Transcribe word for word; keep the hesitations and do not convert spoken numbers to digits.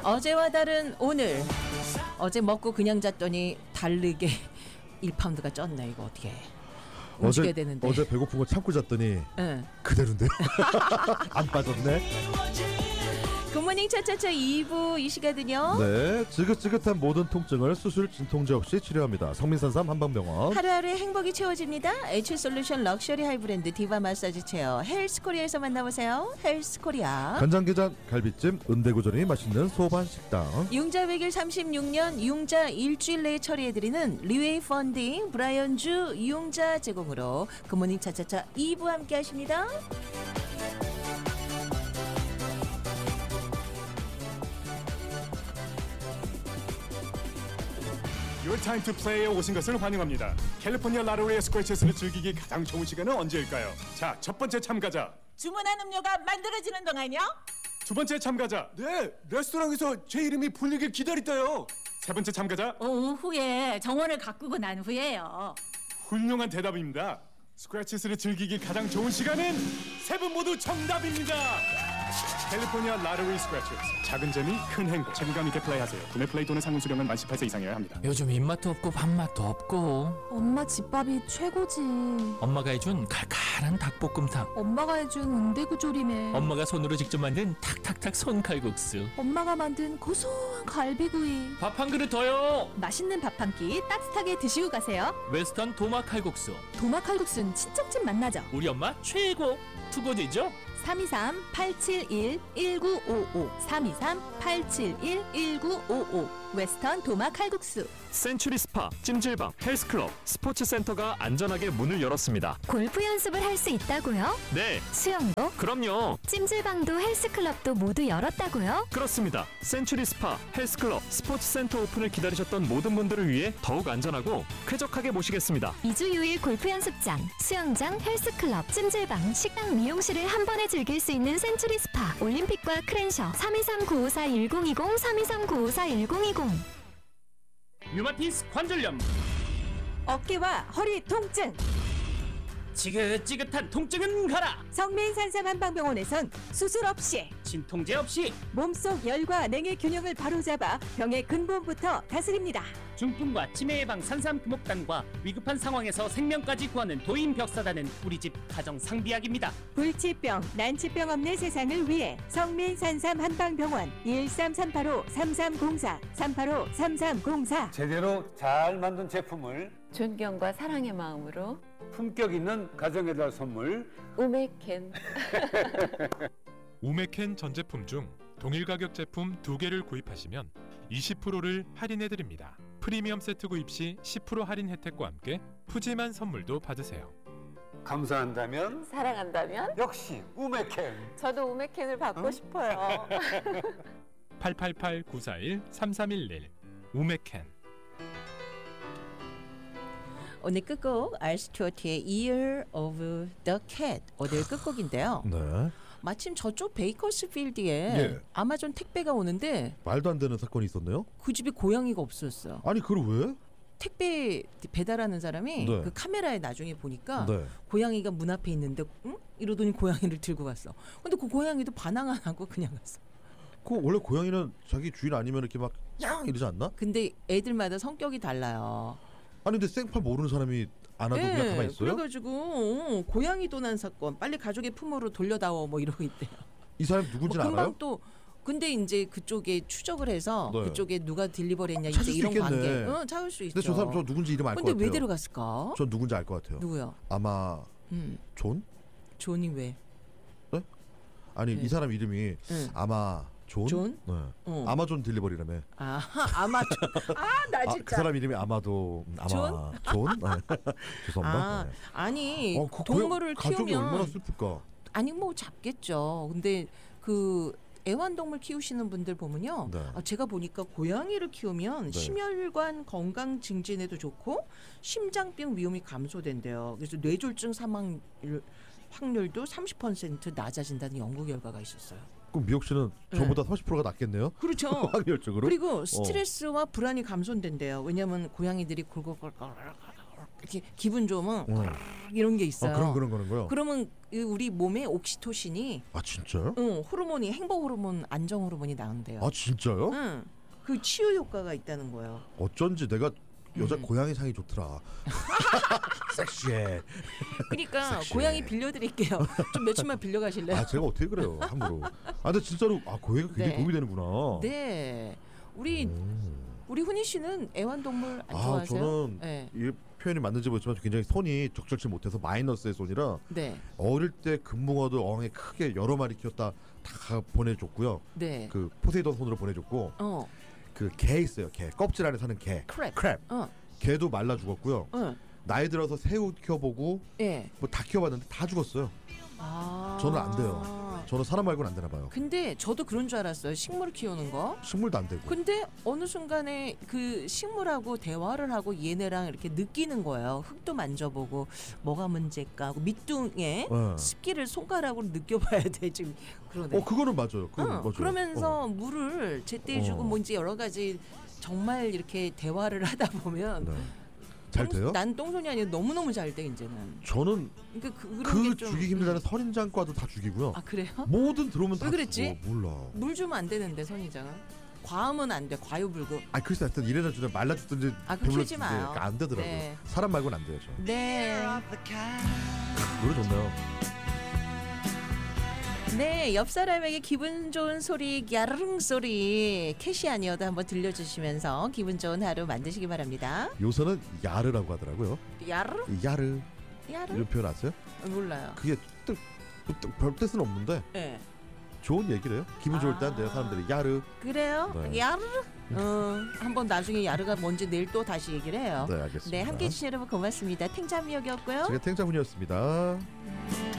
어제와 다른 오늘. 어제 먹고 그냥 잤더니 다르게 일 파운드가 쪘네. 이거 어떻게 움직여야 어제, 되는데. 어제 배고픈 거 참고 잤더니 응. 그대로인데요. 안 빠졌네. 굿모닝 차차차 이 부 이 시간은요. 네, 지긋지긋한 모든 통증을 수술 진통제 없이 치료합니다. 성민산삼 한방병원. 하루하루의 행복이 채워집니다. 에이치솔루션 럭셔리 하이브랜드 디바 마사지 체어 헬스코리아에서 만나보세요. 헬스코리아. 간장게장, 갈비찜, 은대구전이 맛있는 소반식당. 융자 외길 삼십육 년 융자 일주일 내에 처리해드리는 리웨이 펀딩 브라이언주 융자 제공으로 굿모닝 차차차 이 부 함께 하십니다. Your time to play에 오신 것을 환영합니다. 캘리포니아 라로리의 스크래치스를 즐기기 가장 좋은 시간은 언제일까요? 자, 첫 번째 참가자. 주문한 음료가 만들어지는 동안요? 두 번째 참가자. 네, 레스토랑에서 제 이름이 불리길 기다렸대요. 세 번째 참가자. 오후에 정원을 가꾸고 난 후에요. 훌륭한 대답입니다. 스크래치스를 즐기기 가장 좋은 시간은 세 분 모두 정답입니다. 캘리포니아 라로리 스크래치스. 작은 재미 큰 행복. 책임감 있게 플레이하세요. 구매 플레이 또는 상품 수령은 만 십팔 세 이상이어야 합니다. 요즘 입맛도 없고 밥맛도 없고. 엄마 집밥이 최고지. 엄마가 해준 칼칼한 닭볶음탕. 엄마가 해준 은대구조림에. 엄마가 손으로 직접 만든 탁탁탁 손칼국수. 엄마가 만든 고소한 갈비구이. 밥 한 그릇 더요. 맛있는 밥 한 끼 따뜻하게 드시고 가세요. 웨스턴 도마 칼국수. 도마 칼국수는 친척집 맛나죠. 우리 엄마 최고. 투고지죠? 삼이삼 팔칠일 일구오오 삼이삼 팔칠일 일구오오 웨스턴 도마 칼국수. 센츄리 스파, 찜질방, 헬스클럽, 스포츠센터가 안전하게 문을 열었습니다. 골프 연습을 할 수 있다고요? 네, 수영도? 그럼요. 찜질방도 헬스클럽도 모두 열었다고요? 그렇습니다. 센츄리 스파, 헬스클럽, 스포츠센터 오픈을 기다리셨던 모든 분들을 위해 더욱 안전하고 쾌적하게 모시겠습니다. 이 주 유 일 골프 연습장, 수영장, 헬스클럽, 찜질방, 식당, 미용실을 한 번에 즐길 수 있는 센츄리 스파, 올림픽과 크랜셔 삼이삼 구오사 일공이공 삼이삼 구오사 일공이공. 류마티스 관절염. 어깨와 허리 통증. 지긋지긋한 통증은 가라. 성민산삼 한방병원에선 수술 없이 진통제 없이 몸속 열과 냉의 균형을 바로잡아 병의 근본부터 다스립니다. 중풍과 치매 예방 산삼 금옥단과 위급한 상황에서 생명까지 구하는 도인 벽사단은 우리 집 가정 상비약입니다. 불치병, 난치병 없는 세상을 위해 성민산삼 한방병원 일삼삼팔오 삼삼공사 삼팔오 삼삼공사. 제대로 잘 만든 제품을 존경과 사랑의 마음으로 품격 있는 가정에 달 선물 우메켄. 우메켄 전 제품 중 동일 가격 제품 두 개를 구입하시면 이십 퍼센트를 할인해드립니다. 프리미엄 세트 구입 시 십 퍼센트 할인 혜택과 함께 푸짐한 선물도 받으세요. 감사한다면, 사랑한다면 역시 우메켄. 저도 우메켄을 받고 어? 싶어요. 팔팔팔 구사일 삼삼일일 우메켄. 오늘 끝곡 알스튜어트의 Year of the Cat 오늘 끝곡인데요. 네. 마침 저쪽 베이커스필드에 예. 아마존 택배가 오는데 말도 안 되는 사건이 있었네요. 그 집에 고양이가 없었어요. 아니 그걸 왜? 택배 배달하는 사람이 네. 그 카메라에 나중에 보니까 네. 고양이가 문 앞에 있는데 응? 이러더니 고양이를 들고 갔어. 근데 그 고양이도 반항 안 하고 그냥 갔어. 그 원래 고양이는 자기 주인 아니면 이렇게 막 야 이러지 않나? 근데 애들마다 성격이 달라요. 아니 근데 생판 모르는 사람이 안 하고 네, 그냥 가만히 있어요? 그래가지고 어, 고양이 도난 사건 빨리 가족의 품으로 돌려다오 뭐 이러고 있대요. 이 사람 누군지는 뭐 금방 알아요? 또 근데 이제 그쪽에 추적을 해서 네. 그쪽에 누가 딜리버리했냐 찾을 이제 수 이런 있겠네. 관계 응, 찾을 수 있죠. 근데 저 사람 저 누군지 이름 알 것 근데 같아요. 왜 데려갔을까? 전 누군지 알 것 같아요. 누구요? 아마 음. 존? 존이 왜? 네? 아니 네. 이 사람 이름이 응. 아마 존? 존? 네. 어. 아마존 딜리버리라며. 아 아마존. 아나 아, 진짜. 그 사람 이름이 아마도 아마 존? 존? 네. 죄송합니다. 아 네. 아니 어, 그 동물을 고양- 가족이 키우면 얼마나 슬플까? 아니 뭐 잡겠죠. 근데 그 애완동물 키우시는 분들 보면요. 네. 아, 제가 보니까 고양이를 키우면 네. 심혈관 건강 증진에도 좋고 심장병 위험이 감소된대요. 그래서 뇌졸중 사망 확률도 삼십 퍼센트 낮아진다는 연구 결과가 있었어요. 그럼 미옥 씨는 저보다 삼십 퍼센트가 낫겠네요? 그렇죠. 확률적으로. 그리고 스트레스와 어. 불안이 감소된대요. 왜냐하면 고양이들이 골골골골 이렇게 기분 좋으면 어. 이런 게 있어요. 아, 그런 그런 그런 거요. 그러면 이 우리 몸에 옥시토신이 아 진짜요? 응, 호르몬이 행복 호르몬, 안정 호르몬이 나온대요. 아 진짜요? 응. 그 치유 효과가 있다는 거예요. 어쩐지 내가 여자 음. 고양이 상이 좋더라. 섹시해. 그러니까 섹시해. 고양이 빌려드릴게요. 좀 며칠만 빌려가실래요? 아 제가 어떻게 그래요 함부로. 아 근데 진짜로 아 고양이가 굉장히 네. 도움이 되는구나. 네. 우리 음. 우리 훈이 씨는 애완동물 안 아 좋아하세요? 저는 네. 이 표현이 맞는지 모르지만 굉장히 손이 적절치 못해서 마이너스의 손이라 네. 어릴 때 금붕어도 어항에 크게 여러 마리 키웠다 다 보내줬고요. 네. 그 포세이돈 손으로 보내줬고 어. 그 개 있어요. 개 껍질 안에 사는 개. 크랩. 크랩. 어. 개도 말라 죽었고요. 어. 나이 들어서 새우 키워보고 예. 뭐 다 키워봤는데 다 죽었어요. 아. 저는 안 돼요. 저는 사람 말고는 안 되나 봐요. 근데 저도 그런 줄 알았어요. 식물을 키우는 거. 식물도 안 되고. 근데 어느 순간에 그 식물하고 대화를 하고 얘네랑 이렇게 느끼는 거예요. 흙도 만져보고 뭐가 문제일까 하고 밑둥에 네. 습기를 손가락으로 느껴봐야 돼 지금 그러네. 어 그거는 맞아요. 그거는 어, 맞아요. 그러면서 어. 물을 제때 주고 어. 뭐 이제 여러 가지 정말 이렇게 대화를 하다 보면 네. 잘 똥- 돼요? 난 똥손이 아니라 너무 너무 잘 돼 이제는. 저는 그러니까 그, 그런 그 게 좀- 죽이기 힘들다는 선인장과도 다 죽이고요. 아 그래요? 뭐든 들어오면 다 왜 그랬지? 죽어. 몰라. 물 주면 안 되는데 선이장은 과음은 안 돼. 과유불급. 아 글쎄 하여튼 이래나 저래 말라 죽든지 아, 그럼 배불러 키우지 죽든지 마요. 안 되더라고요. 네. 사람 말고는 안 돼요. 저. 네. 노래 좋네요. 네, 옆 사람에게 기분 좋은 소리, 야르릉 소리 캐시 아니어도 한번 들려주시면서 기분 좋은 하루 만드시기 바랍니다. 요새는 야르라고 하더라고요. 야르? 이 야르 야르? 이런 표현 아세요? 몰라요. 그게 뜻, 뜻, 별 뜻은 없는데 네. 좋은 얘기를 해요. 기분 좋을 때 한대요 사람들이 야르. 그래요? 네. 야르? 어, 한번 나중에 야르가 뭔지 내일 또 다시 얘기를 해요. 네 알겠습니다. 네, 함께해 주신 여러분 고맙습니다. 탱자미역이었고요. 제가 탱자분이었습니다.